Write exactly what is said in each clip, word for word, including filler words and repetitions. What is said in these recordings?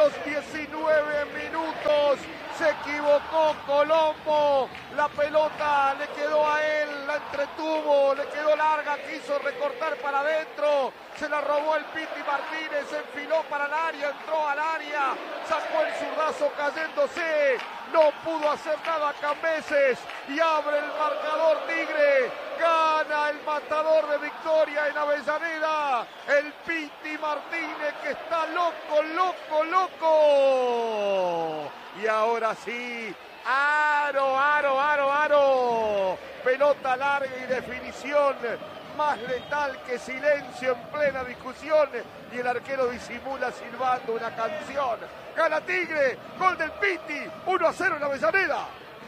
los diecinueve minutos. Se equivocó Colombo, la pelota le quedó a él, la entretuvo, le quedó larga, quiso recortar para adentro, se la robó el Piti Martínez, se enfiló para el área, entró al área, sacó el zurdazo cayéndose, no pudo hacer nada Cambeses y abre el marcador Tigre, gana el matador de Victoria en Avellaneda, el Piti Martínez que está loco, loco, loco. Y ahora sí, aro, aro, aro, aro, pelota larga y definición, más letal que silencio en plena discusión, y el arquero disimula silbando una canción. Gana Tigre, gol del Piti, uno a cero en Avellaneda.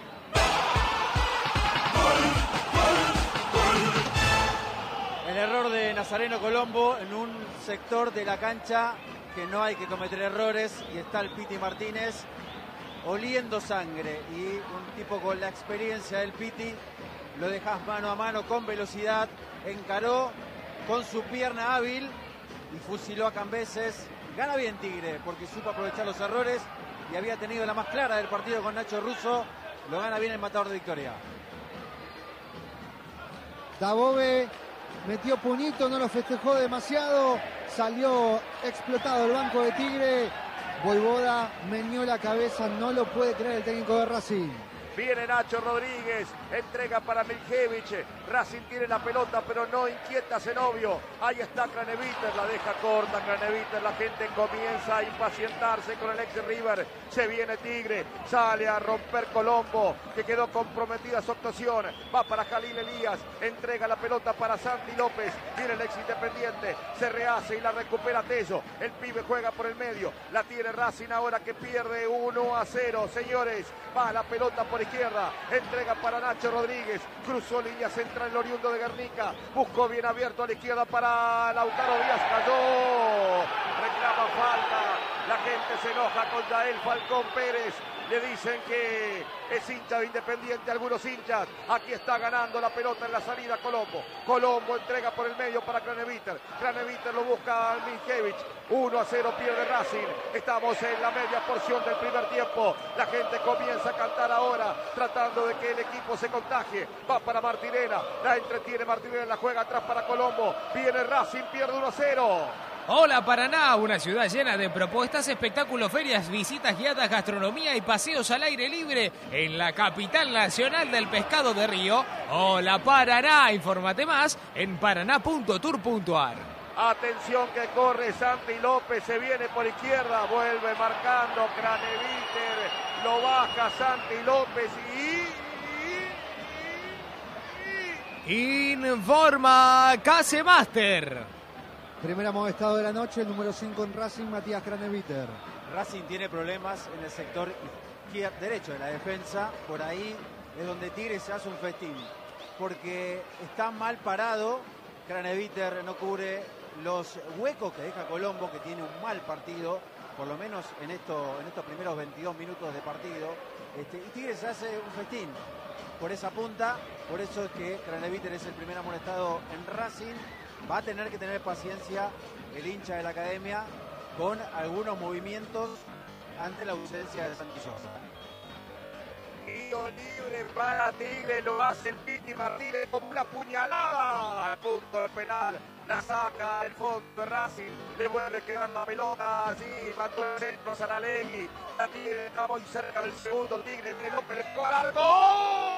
El error de Nazareno Colombo en un sector de la cancha que no hay que cometer errores, y está el Piti Martínez oliendo sangre, y un tipo con la experiencia del Piti lo dejas mano a mano con velocidad, encaró con su pierna hábil y fusiló a Cambeses. Gana bien Tigre porque supo aprovechar los errores y había tenido la más clara del partido con Nacho Russo. Lo gana bien el matador de Victoria. Dabove metió puñito, no lo festejó demasiado, salió explotado el banco de Tigre. Voivoda meneó la cabeza, no lo puede creer el técnico de Racing. Viene Nacho Rodríguez, entrega para Miljevich, Racing tiene la pelota pero no inquieta a Zenobio, ahí está Craneviter, la deja corta Craneviter, la gente comienza a impacientarse con el ex River, se viene Tigre, sale a romper Colombo, que quedó comprometida su actuación, va para Jalil Elías, entrega la pelota para Santi López, viene el ex Independiente, se rehace y la recupera Tello, el pibe juega por el medio, la tiene Racing ahora que pierde uno a cero, señores, va la pelota por izquierda, entrega para Nacho Rodríguez, cruzó línea central el oriundo de Guernica, buscó bien abierto a la izquierda para Lautaro Díaz, cayó, reclama falta, la gente se enoja con Yael Falcón Pérez, le dicen que es hincha de Independiente, algunos hinchas, aquí está ganando la pelota en la salida Colombo, Colombo entrega por el medio para Craneviter, Craneviter lo busca al Miljevich, uno a cero pierde Racing, estamos en la media porción del primer tiempo, la gente comienza a cantar ahora, tratando de que el equipo se contagie, va para Martinena, la entretiene Martinena, la juega atrás para Colombo, viene Racing, pierde uno a cero. Hola Paraná, una ciudad llena de propuestas, espectáculos, ferias, visitas guiadas, gastronomía y paseos al aire libre en la capital nacional del pescado de Río. Hola Paraná, infórmate más en paraná punto tour punto ar. Atención que corre Santi López, se viene por izquierda, vuelve marcando Craneviter, lo baja Santi López y... y, y, y... Informa Casemaster. Primer amonestado de la noche, el número cinco en Racing, Matías Craneviter. Racing tiene problemas en el sector izquierdo, derecho de la defensa. Por ahí es donde Tigre se hace un festín, porque está mal parado. Craneviter no cubre los huecos que deja Colombo, que tiene un mal partido, por lo menos en, esto, en estos primeros veintidós minutos de partido. Este, y Tigre se hace un festín por esa punta, por eso es que Craneviter es el primer amonestado en Racing. Va a tener que tener paciencia el hincha de la academia con algunos movimientos ante la ausencia de Santi Sosa. Tiro libre para Tigre, lo hace el Piti Martínez con una puñalada al punto del penal. La saca del fondo de Racing, le vuelve quedando la pelota, así, mandó el centro a Saralegui. La Tigre está muy cerca del segundo, Tigre, tiene López, el ¡gol!